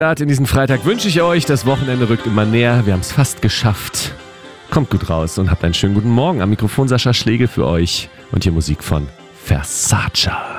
In diesen Freitag wünsche ich euch, das Wochenende rückt immer näher. Wir haben es fast geschafft. Kommt gut raus und habt einen schönen guten Morgen. Am Mikrofon Sascha Schlegel für euch und hier Musik von Versace.